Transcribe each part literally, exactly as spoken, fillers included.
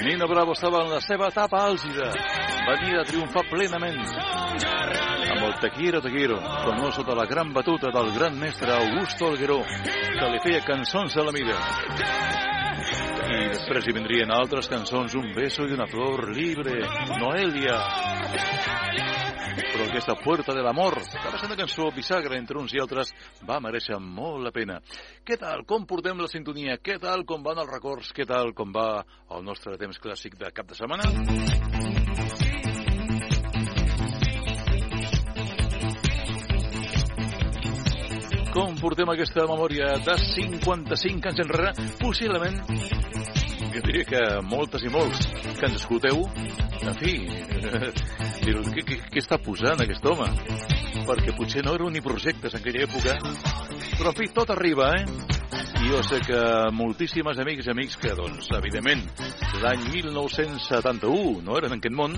Nina Bravo estava en la seva etapa àlgida. Venia a triomfar plenament. Amb el Te quiero, te quiero, sonó sota la gran batuta del gran mestre Augusto Algueró, que li feia cançons a la mida. I després hi vindrien altres cançons, Un beso y una flor libre, Noelia. Però aquesta Puerta del Amor, que va ser una cançó bisagra entre uns i altres, va mereixer molt la pena. Què tal? Com portem la sintonia? Què tal? Com van els records? Què tal? Com va el nostre temps clàssic de cap de setmana? Com portem aquesta memòria de cinquanta-cinc anys enrere? Possiblement, jo diria que moltes i molts que ens escolteu, en fi, diu, què, què, què està posant aquest home? Perquè potser no eren ni projectes en aquella època, però en fi, tot arriba, eh? I jo sé que moltíssimes amics i amics que, doncs, evidentment, l'any mil nou-cents setanta-u no eren en aquest món,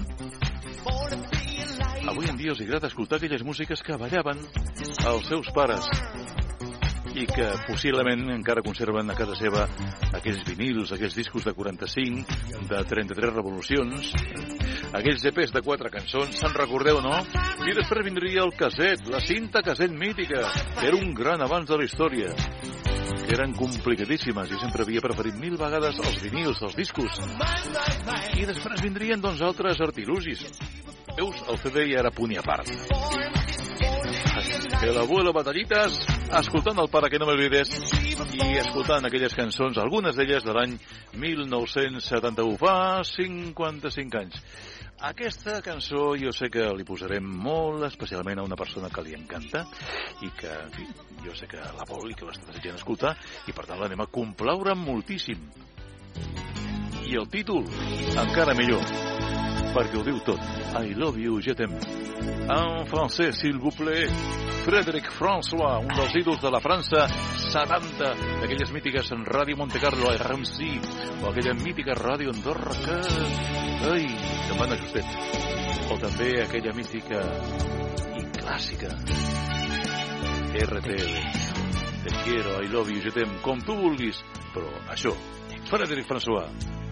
avui en dia els agrada escoltar aquelles músiques que ballaven els seus pares i que possiblement encara conserven a casa seva aquells vinils, aquells discos de quaranta-cinc, de trenta-tres revolucions, aquells E Pes de quatre cançons, se'n recordeu, no? I després vindria el caset, la cinta caset mítica, que era un gran avanç de la història, que eren complicadíssimes. Jo sempre havia preferit mil vegades els vinils, els discos. I després vindrien, doncs, altres artilugis. Veus, el C D ja era punt i a part. El abuelo Batallitas, escoltant el Para que no me olvides i escoltant aquelles cançons, algunes d'elles de l'any mil nou-cents setanta-u, fa cinquanta-cinc anys. Aquesta cançó jo sé que li posarem molt especialment a una persona que li encanta i que, en fi, jo sé que la vol i que l'està desitjant escoltar i per tant l'anem a complaure moltíssim. I el títol, encara millor, perquè ho diu tot. I love you, je t'aime. En francès, s'il vous plaît, Frédéric François, un dels ídols de la França setanta, d'aquelles mítiques en Ràdio Monte Carlo, R M C, o aquella mítica Ràdio Andorra que... Ai, se'n van a justet. O també aquella mítica i clàssica R T L. Te quiero, I love you, je t'aime, com tu vulguis, però això, Frédéric François.